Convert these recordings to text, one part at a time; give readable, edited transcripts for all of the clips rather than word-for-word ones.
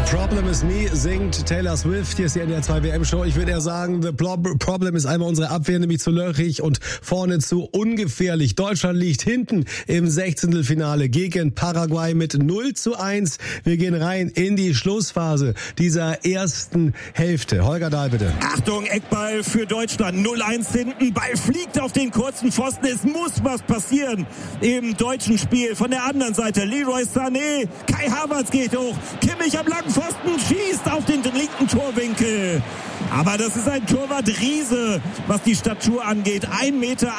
Problem is Me singt Taylor Swift. Hier ist die NDR 2 WM-Show. Ich würde eher sagen, the problem ist einmal unsere Abwehr, nämlich zu löchrig und vorne zu ungefährlich. Deutschland liegt hinten im 16. Finale gegen Paraguay mit 0:1. Wir gehen rein in die Schlussphase dieser ersten Hälfte. Holger Dahl, bitte. Achtung, Eckball für Deutschland. 0:1 hinten. Ball fliegt auf den kurzen Pfosten. Es muss was passieren im deutschen Spiel. Von der anderen Seite Leroy Sané. Kai Havertz geht hoch. Kimmich am langen Pfosten schießt auf den linken Torwinkel. Aber das ist ein Torwart-Riese, was die Statur angeht. 1,98 Meter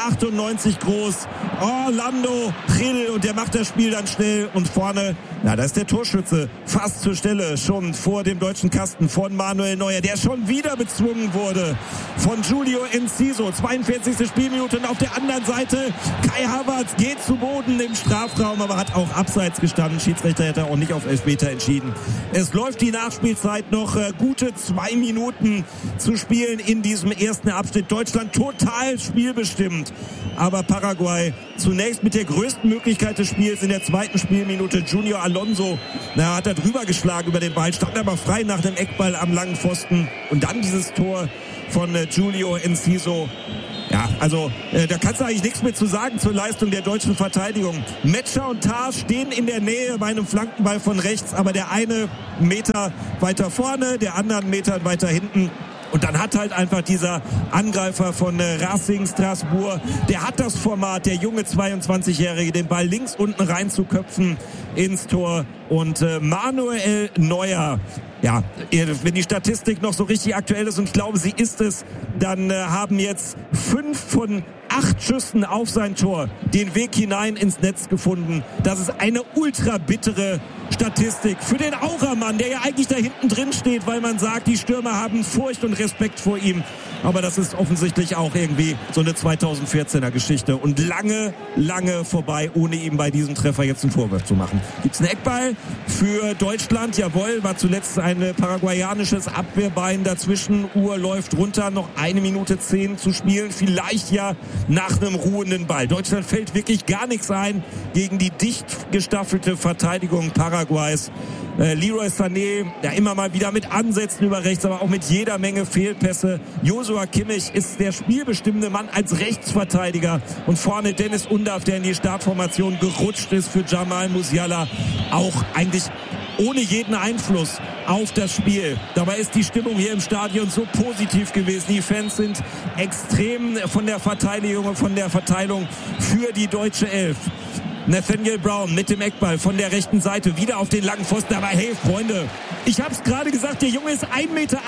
groß. Orlando Gil, und der macht das Spiel dann schnell. Und vorne, da ist der Torschütze fast zur Stelle, schon vor dem deutschen Kasten von Manuel Neuer, der schon wieder bezwungen wurde von Julio Enciso. 42. Spielminute, und auf der anderen Seite Kai Havertz geht zu Boden im Strafraum, aber hat auch abseits gestanden. Schiedsrichter hätte auch nicht auf Elfmeter entschieden. Es läuft die Nachspielzeit noch, gute 2 Minuten zu spielen in diesem ersten Abschnitt. Deutschland total spielbestimmt, aber Paraguay zunächst mit der größten Möglichkeit des Spiels in der zweiten Spielminute. Junior Alonso, hat er drüber geschlagen über den Ball, stand aber frei nach dem Eckball am langen Pfosten, und dann dieses Tor von Julio Enciso. Ja, also da kannst du eigentlich nichts mehr zu sagen zur Leistung der deutschen Verteidigung. Metscher und Tah stehen in der Nähe bei einem Flankenball von rechts, aber der eine Meter weiter vorne, der andere einen Meter weiter hinten. Und dann hat halt einfach dieser Angreifer von Racing Strasbourg, der hat das Format, der junge 22-Jährige, den Ball links unten reinzuköpfen ins Tor. Und Manuel Neuer, ja, wenn die Statistik noch so richtig aktuell ist, und ich glaube, sie ist es, dann haben jetzt 5 von 8 Schüssen auf sein Tor den Weg hinein ins Netz gefunden. Das ist eine ultra bittere Statistik für den Aurermann, der ja eigentlich da hinten drin steht, weil man sagt, die Stürmer haben Furcht und Respekt vor ihm. Aber das ist offensichtlich auch irgendwie so eine 2014er Geschichte und lange, lange vorbei, ohne ihm bei diesem Treffer jetzt einen Vorwurf zu machen. Gibt's einen Eckball für Deutschland? Jawohl, war zuletzt ein paraguayanisches Abwehrbein dazwischen. Uhr läuft runter, noch 1 Minute 10 zu spielen. Vielleicht ja nach einem ruhenden Ball. Deutschland fällt wirklich gar nichts ein gegen die dicht gestaffelte Verteidigung Paraguays. Leroy Sané, ja, immer mal wieder mit Ansätzen über rechts, aber auch mit jeder Menge Fehlpässe. Joshua Kimmich ist der spielbestimmende Mann als Rechtsverteidiger, und vorne Dennis Undav, der in die Startformation gerutscht ist für Jamal Musiala, auch eigentlich ohne jeden Einfluss auf das Spiel. Dabei ist die Stimmung hier im Stadion so positiv gewesen. Die Fans sind extrem von der Verteidigung und von der Verteilung für die deutsche Elf. Nathaniel Brown mit dem Eckball von der rechten Seite, wieder auf den langen Pfosten. Aber hey, Freunde, ich hab's gerade gesagt, der Junge ist 1,98 Meter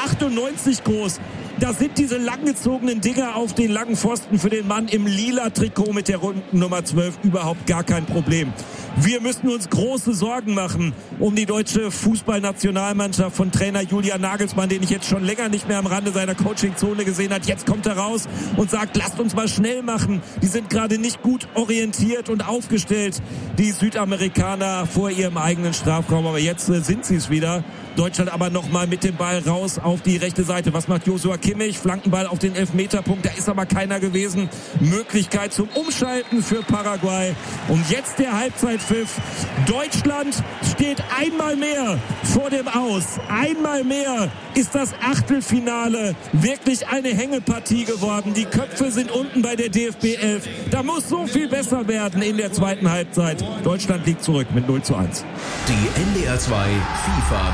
groß. Das sind diese langgezogenen Dinger auf den langen Pfosten für den Mann im lila Trikot mit der runden Nummer 12 überhaupt gar kein Problem. Wir müssen uns große Sorgen machen um die deutsche Fußballnationalmannschaft von Trainer Julian Nagelsmann, den ich jetzt schon länger nicht mehr am Rande seiner Coachingzone gesehen habe. Jetzt kommt er raus und sagt, lasst uns mal schnell machen. Die sind gerade nicht gut orientiert und aufgestellt, die Südamerikaner vor ihrem eigenen Strafraum. Aber jetzt sind sie es wieder. Deutschland aber nochmal mit dem Ball raus auf die rechte Seite. Was macht Joshua Kimmich? Flankenball auf den Elfmeterpunkt. Da ist aber keiner gewesen. Möglichkeit zum Umschalten für Paraguay. Und jetzt der Halbzeitpfiff. Deutschland steht einmal mehr vor dem Aus. Einmal mehr ist das Achtelfinale wirklich eine Hängepartie geworden. Die Köpfe sind unten bei der DFB 11. Da muss so viel besser werden in der zweiten Halbzeit. Deutschland liegt zurück mit 0:1. Die NDR 2 FIFA